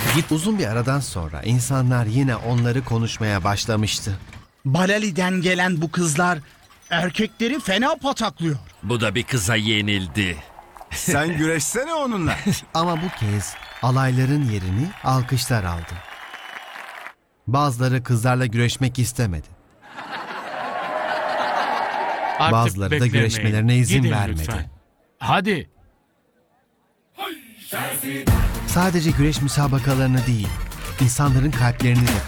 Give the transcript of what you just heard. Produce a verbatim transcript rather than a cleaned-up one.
Git. Uzun bir aradan sonra insanlar yine onları konuşmaya başlamıştı. Balali'den gelen bu kızlar erkekleri fena pataklıyor. Bu da bir kıza yenildi. Sen güreşsene onunla. Ama bu kez alayların yerini alkışlar aldı. Bazıları kızlarla güreşmek istemedi. Artık Bazıları da beklemeyin. güreşmelerine izin Gidin vermedi. lütfen. Hadi. Sadece güreş müsabakalarını değil, insanların kalplerini de